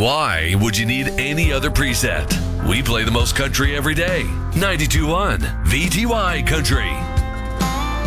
Why would you need any other preset? We play the most country every day. 92.1 VTY Country.